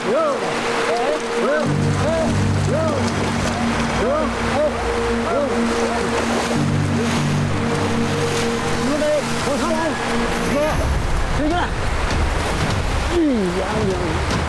往上来，哥，推进来。哎呀呀！